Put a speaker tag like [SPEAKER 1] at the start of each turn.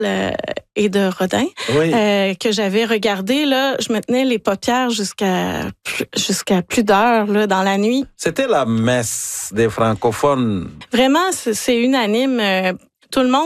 [SPEAKER 1] et de Rodin,
[SPEAKER 2] Oui.
[SPEAKER 1] que j'avais regardé. Là, je me tenais les paupières jusqu'à plus d'heures là, dans la nuit.
[SPEAKER 2] C'était la messe des francophones.
[SPEAKER 1] Vraiment, c'est unanime. Tout le monde